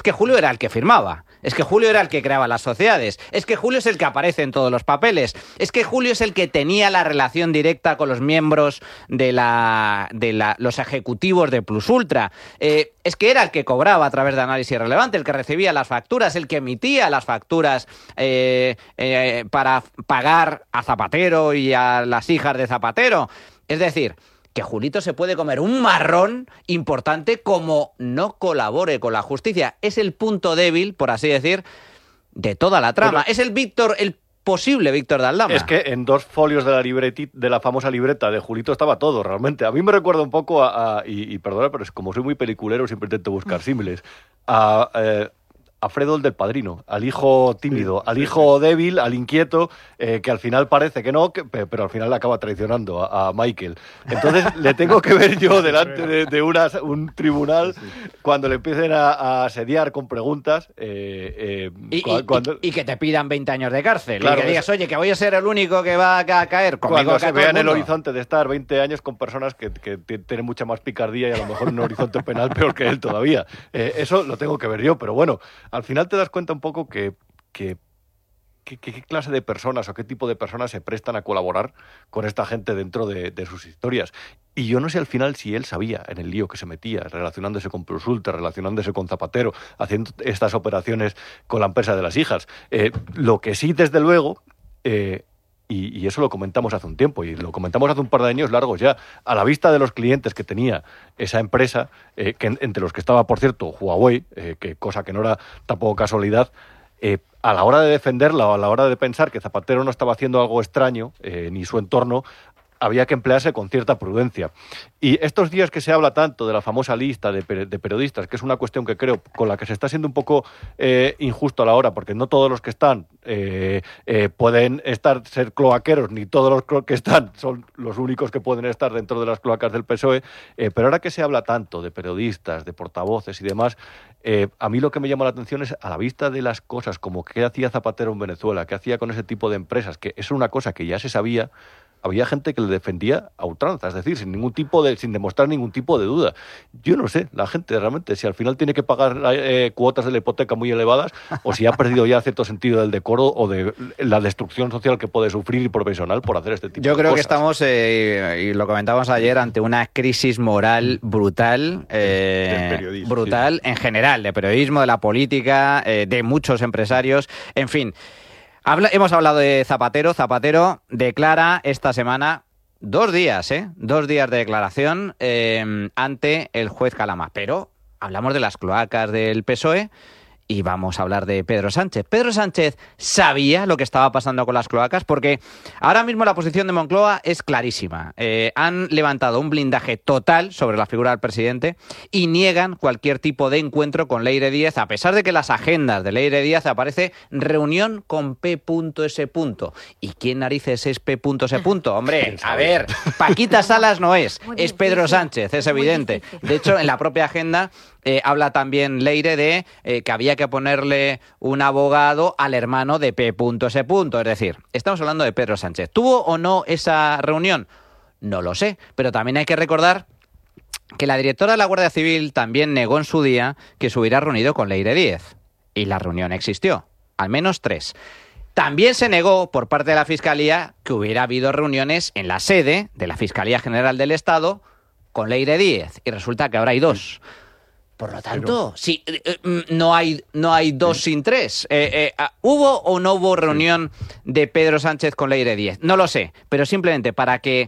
Es que Julio era el que firmaba. Es que Julio era el que creaba las sociedades. Es que Julio es el que aparece en todos los papeles. Es que Julio es el que tenía la relación directa con los miembros de los ejecutivos de Plus Ultra. Es que era el que cobraba a través de Análisis Relevante, el que recibía las facturas, el que emitía las facturas para pagar a Zapatero y a las hijas de Zapatero. Es decir, que Julito se puede comer un marrón importante como no colabore con la justicia. Es el punto débil, por así decir, de toda la trama. Bueno, es el posible Víctor de Aldama. Es que en 2 folios de la famosa libreta de Julito estaba todo, realmente. A mí me recuerda un poco y perdona, pero es como soy muy peliculero, siempre intento buscar símiles, a Fredo el del Padrino, al hijo tímido, al hijo débil, al inquieto, que al final parece que no, pero al final acaba traicionando a Michael. Entonces le tengo que ver yo delante de un tribunal cuando le empiecen a asediar con preguntas. Y que te pidan 20 años de cárcel. Claro, y que digas, oye, que voy a ser el único que va a caer. Cuando se vea en el horizonte de estar 20 años con personas que tienen mucha más picardía y a lo mejor un horizonte penal peor que él todavía. Eso lo tengo que ver yo, pero bueno, al final te das cuenta un poco que qué clase de personas o qué tipo de personas se prestan a colaborar con esta gente dentro de sus historias. Y yo no sé al final si él sabía en el lío que se metía, relacionándose con Plus Ultra, relacionándose con Zapatero, haciendo estas operaciones con la empresa de las hijas. Lo que sí, desde luego... Y eso lo comentamos hace un tiempo, y lo comentamos hace un par de años largos ya, a la vista de los clientes que tenía esa empresa, entre los que estaba, por cierto, Huawei, cosa que no era tampoco casualidad, a la hora de defenderla o a la hora de pensar que Zapatero no estaba haciendo algo extraño, ni su entorno, había que emplearse con cierta prudencia. Y estos días que se habla tanto de la famosa lista de periodistas, que es una cuestión que creo con la que se está siendo un poco injusto a la hora, porque no todos los que están pueden ser cloaqueros, ni todos los que están son los únicos que pueden estar dentro de las cloacas del PSOE, pero ahora que se habla tanto de periodistas, de portavoces y demás, a mí lo que me llama la atención es, a la vista de las cosas como qué hacía Zapatero en Venezuela, qué hacía con ese tipo de empresas, que es una cosa que ya se sabía, había gente que le defendía a ultranza, es decir, sin demostrar ningún tipo de duda. Yo no sé, la gente realmente, si al final tiene que pagar cuotas de la hipoteca muy elevadas, o si ha perdido ya cierto sentido del decoro o de la destrucción social que puede sufrir y profesional por hacer este tipo de cosas. Yo creo que estamos, y lo comentábamos ayer, ante una crisis moral brutal, brutal en general, de periodismo, de la política, de muchos empresarios, en fin. Hemos hablado de Zapatero. Zapatero declara esta semana 2 días, 2 días de declaración ante el juez Calama. Pero hablamos de las cloacas del PSOE y vamos a hablar de Pedro Sánchez. Pedro Sánchez sabía lo que estaba pasando con las cloacas, porque ahora mismo la posición de Moncloa es clarísima. Han levantado un blindaje total sobre la figura del presidente y niegan cualquier tipo de encuentro con Leire Díez, a pesar de que en las agendas de Leire Díez aparece reunión con P.S. ¿Y quién narices es P.S.? Hombre, a ver, Paquita Salas no es Pedro Sánchez, es evidente. De hecho, en la propia agenda habla también Leire de que había que ponerle un abogado al hermano de P.S. Es decir, estamos hablando de Pedro Sánchez. ¿Tuvo o no esa reunión? No lo sé, pero también hay que recordar que la directora de la Guardia Civil también negó en su día que se hubiera reunido con Leire Díez. Y la reunión existió, al menos 3. También se negó por parte de la Fiscalía que hubiera habido reuniones en la sede de la Fiscalía General del Estado con Leire Díez. Y resulta que ahora hay 2. Por lo tanto, sí, no hay 2 sin 3. ¿Hubo o no hubo reunión de Pedro Sánchez con Leire Díez? No lo sé, pero simplemente para que...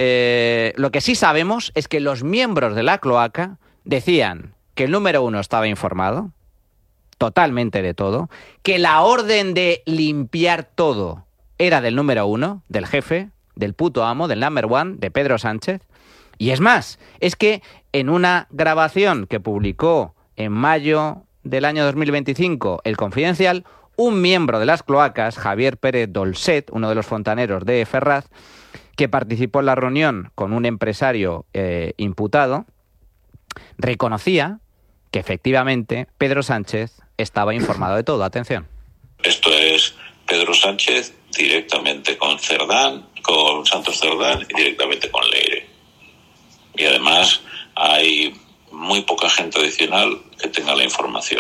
lo que sí sabemos es que los miembros de la cloaca decían que el número 1 estaba informado, totalmente de todo, que la orden de limpiar todo era del número 1, del jefe, del puto amo, del number 1, de Pedro Sánchez. Y es más, es que en una grabación que publicó en mayo del año 2025 El Confidencial, un miembro de las cloacas, Javier Pérez Dolcet, uno de los fontaneros de Ferraz, que participó en la reunión con un empresario imputado, reconocía que efectivamente Pedro Sánchez estaba informado de todo. Atención. Esto es Pedro Sánchez directamente con Cerdán, con Santos Cerdán y directamente con Leire. Y además hay muy poca gente adicional que tenga la información.